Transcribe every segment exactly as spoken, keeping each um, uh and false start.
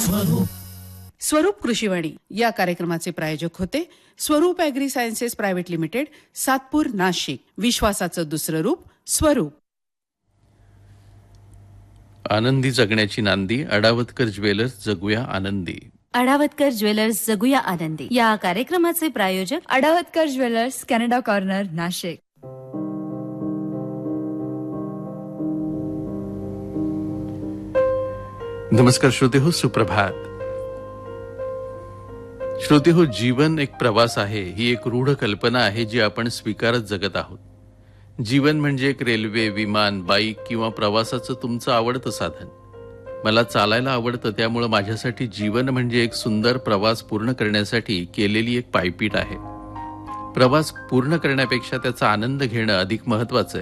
स्वरूप कृषीवाणी या कार्यक्रमाचे प्रायोजक होते स्वरूप agree sciences private limited, Satpur, Nashik. विश्वासाचं दुसरं रूप स्वरूप. आनंदी जगण्याची नांदी. अडावतकर ज्वेलर्स, जगूया आनंदी. अडावतकर ज्वेलर्स, जगूया आनंदी या कार्यक्रमाचे प्रायोजक अडावतकर ज्वेलर्स, कॅनडा कॉर्नर, नाशिक. नमस्कार श्रोते हो, सुप्रभात. श्रोते हो, जीवन एक प्रवास आहे ही एक रूढ कल्पना आहे जी आपण स्वीकारत जगत आहोत. जीवन म्हणजे एक रेल्वे, विमान, बाईक किंवा प्रवासाचं तुमचं आवडतं साधन. मला चालायला आवडतं, त्यामुळे माझ्यासाठी जीवन म्हणजे एक सुंदर प्रवास पूर्ण करण्यासाठी केलेली एक पायपीट आहे. प्रवास पूर्ण करण्यापेक्षा त्याचा आनंद घेणं अधिक महत्वाचं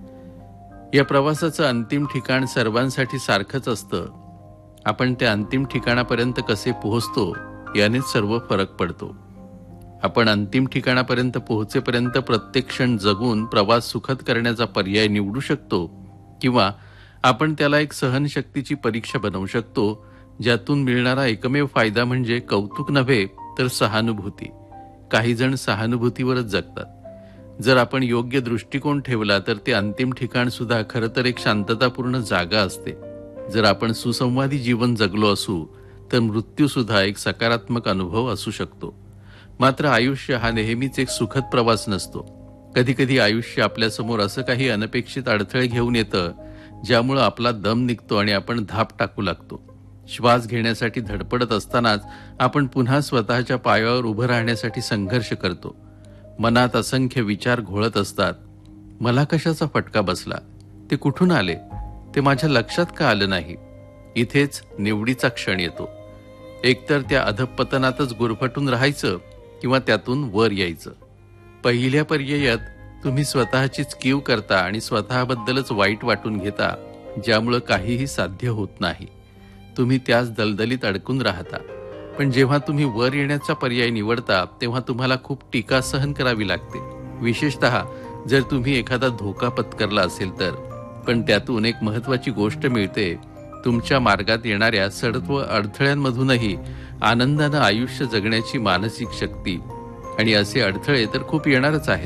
आहे. या प्रवासाचं अंतिम ठिकाण सर्वांसाठी सारखंच असतं. आपण त्या अंतिम ठिकाणापर्यंत कसे पोहोचतो यानेच सर्व फरक पडतो. आपण अंतिम ठिकाणापर्यंत पोहोचेपर्यंत प्रत्येक क्षण जगून प्रवास सुखद करण्याचा पर्याय निवडू शकतो, किंवा आपण त्याला एक सहनशक्तीची परीक्षा बनवू शकतो, ज्यातून मिळणारा एकमेव फायदा म्हणजे कौतुक नव्हे तर सहानुभूती. काही जण सहानुभूतीवरच जगतात. जर आपण योग्य दृष्टिकोन ठेवला तर ते अंतिम ठिकाण सुद्धा खरं तर एक शांततापूर्ण जागा असते. जर आपण सुसंवादी जीवन जगलो असू तर मृत्यू सुद्धा एक सकारात्मक अनुभव असू शकतो. मात्र आयुष्य हा नेहमीच एक सुखद प्रवास नसतो. कधी कधी आयुष्य आपल्यासमोर असं काही अनपेक्षित अडथळे घेऊन येतं ज्यामुळं आपला दम निघतो आणि आपण धाप टाकू लागतो. श्वास घेण्यासाठी धडपडत असतानाच आपण पुन्हा स्वतःच्या पायावर उभं राहण्यासाठी संघर्ष करतो. मनात असंख्य विचार घोळत असतात. मला कशाचा फटका बसला, ते कुठून आले, ते माझ्या लक्षात का आलं नाही. इथेच निवडीचा क्षण येतो. एकतर त्या अधपतनातच गुरफटून राहायचं किंवा त्यातून वर यायचं. पहिल्या पर्यायात तुम्ही स्वतःचीच कीव करता आणि स्वतःबद्दलच वाईट वाटून घेता, ज्यामुळं काहीही साध्य होत नाही. तुम्ही त्याच दलदलीत अडकून राहता. पण जेव्हा तुम्ही वर येण्याचा पर्याय निवडता तेव्हा तुम्हाला खूप टीका सहन करावी लागते, विशेषतः जर तुम्ही एखादा धोका पत्करला असेल तर. पण त्यातून एक महत्वाची गोष्ट मिळते. तुमच्या मार्गात येणाऱ्या सडत्व अडथळ्यांमधूनही आनंदानं आयुष्य जगण्याची मानसिक शक्ती. आणि असे अडथळे तर खूप येणारच आहेत.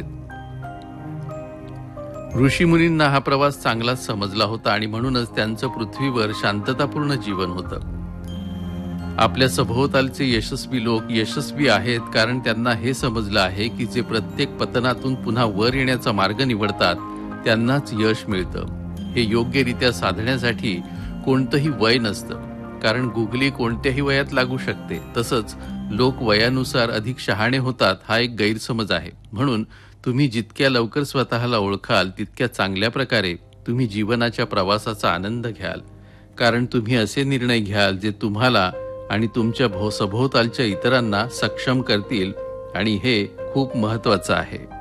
ऋषीमुनींना हा प्रवास चांगलाच समजला होता आणि म्हणूनच त्यांचं पृथ्वीवर शांततापूर्ण जीवन होतं. आपल्या सभोवतालचे यशस्वी लोक यशस्वी आहेत कारण त्यांना हे समजलं आहे की जे प्रत्येक पतनातून पुन्हा वर येण्याचा मार्ग निवडतात त्यांनाच यश मिळतं. हे योग्यरित्या साधण्यासाठी कोणतंही वय नसतं, कारण गुगली कोणत्याही वयात लागू शकते. तसंच लोक वयानुसार अधिक शहाणे होतात हा एक गैरसमज आहे. म्हणून तुम्ही जितक्या लवकर स्वतःला ओळखाल तितक्या चांगल्या प्रकारे तुम्ही जीवनाच्या प्रवासाचा आनंद घ्याल. कारण तुम्ही असे निर्णय घ्याल जे तुम्हाला आणि तुमच्या सभोवतालच्या इतरांना सक्षम करतील, आणि हे खूप महत्वाचं आहे.